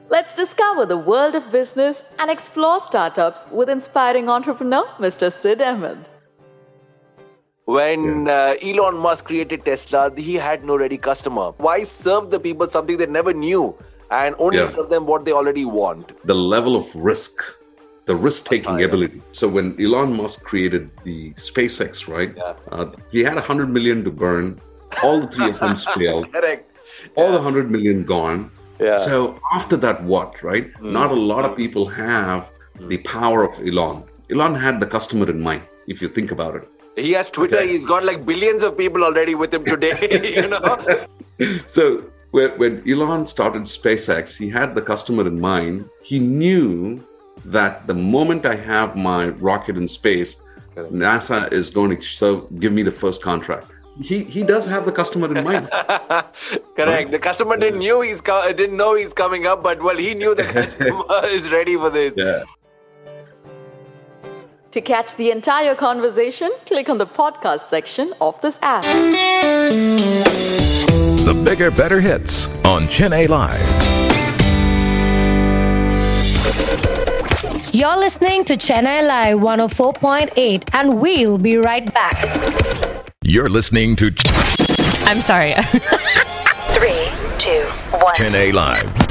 Let's discover the world of business and explore startups with inspiring entrepreneur Mr. Sid Ahmed. When Elon Musk created Tesla, he had no ready customer. Why serve the people something they never knew and only serve them what they already want? The level of risk, the risk-taking ability. So when Elon Musk created the SpaceX, right? He had 100 million to burn. All the three attempts failed. Correct. All the 100 million gone. So after that, what, right? Not a lot of people have the power of Elon. Elon had the customer in mind, if you think about it. He has Twitter. Okay. He's got like billions of people already with him today, you know. So when Elon started SpaceX, he had the customer in mind. He knew that the moment I have my rocket in space, NASA is going to give me the first contract. He does have the customer in mind. Correct. Right? The customer didn't know he's coming up, but he knew the customer is ready for this. Yeah. To catch the entire conversation, click on the podcast section of this app. The bigger, better hits on Chennai Live. You're listening to Chennai Live 104.8 and we'll be right back. You're listening to... I'm sorry. 3, 2, 1. Chennai Live.